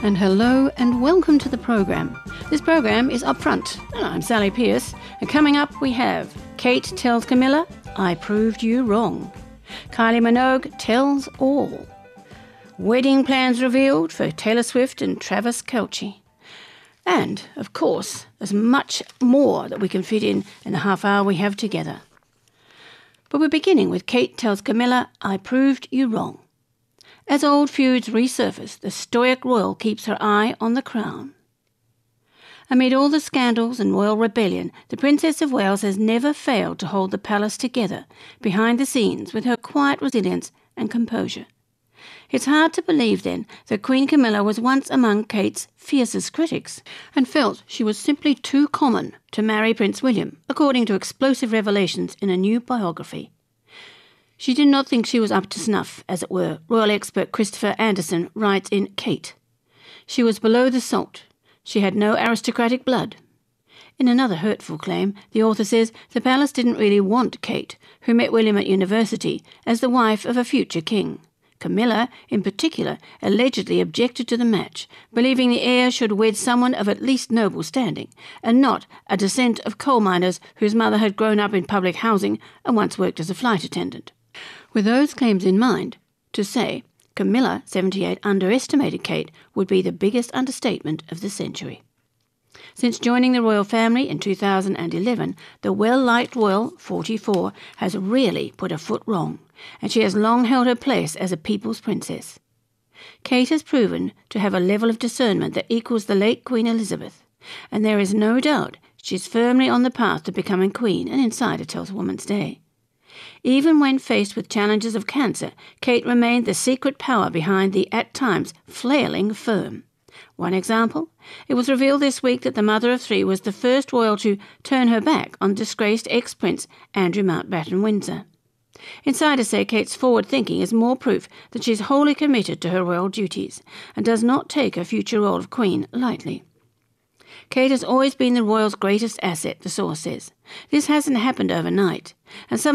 And hello and welcome to the program. This program is Upfront, and I'm Sally Pierce. And coming up we have Kate tells Camilla, I proved you wrong. Kylie Minogue tells all. Wedding plans revealed for Taylor Swift and Travis Kelce. And, of course, there's much more that we can fit in the half hour we have together. But we're beginning with Kate tells Camilla, I proved you wrong. As old feuds resurface, the stoic royal keeps her eye on the crown. Amid all the scandals and royal rebellion, the Princess of Wales has never failed to hold the palace together behind the scenes with her quiet resilience and composure. It's hard to believe, then, that Queen Camilla was once among Kate's fiercest critics and felt she was simply too common to marry Prince William, according to explosive revelations in a new biography. She did not think she was up to snuff, as it were, royal expert Christopher Anderson writes in Kate. She was below the salt. She had no aristocratic blood. In another hurtful claim, the author says the palace didn't really want Kate, who met William at university, as the wife of a future king. Camilla, in particular, allegedly objected to the match, believing the heir should wed someone of at least noble standing, and not a descent of coal miners whose mother had grown up in public housing and once worked as a flight attendant. With those claims in mind, to say Camilla, 78, underestimated Kate would be the biggest understatement of the century. Since joining the royal family in 2011, the well-liked royal, 44, has really put her foot wrong, and she has long held her place as a people's princess. Kate has proven to have a level of discernment that equals the late Queen Elizabeth, and there is no doubt she's firmly on the path to becoming queen, an insider tells Woman's Day. Even when faced with challenges of cancer, Kate remained the secret power behind the, at times, flailing firm. One example, it was revealed this week that the mother of three was the first royal to turn her back on disgraced ex-prince Andrew Mountbatten Windsor. Insiders say Kate's forward thinking is more proof that she is wholly committed to her royal duties and does not take her future role of queen lightly. Kate has always been the royals' greatest asset, the source says. This hasn't happened overnight, and some